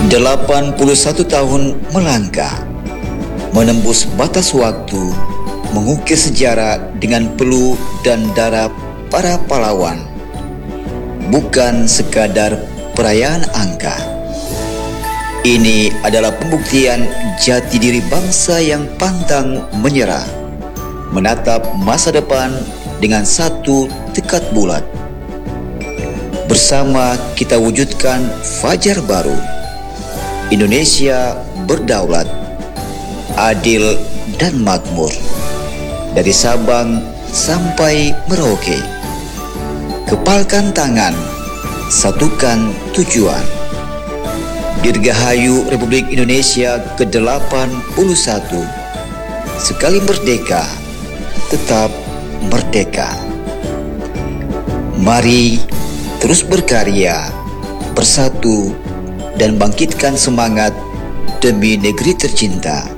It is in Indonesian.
81 tahun melangkah, menembus batas waktu, mengukir sejarah dengan peluh dan darah para pahlawan. Bukan sekadar perayaan angka. Ini adalah pembuktian jati diri bangsa yang pantang menyerah, menatap masa depan dengan satu tekad bulat. Bersama kita wujudkan fajar baru. Indonesia berdaulat, adil dan makmur. Dari Sabang sampai Merauke. Kepalkan tangan, satukan tujuan. Dirgahayu Republik Indonesia ke-81. Sekali merdeka, tetap merdeka. Mari terus berkarya, bersatu, dan bangkitkan semangat demi negeri tercinta.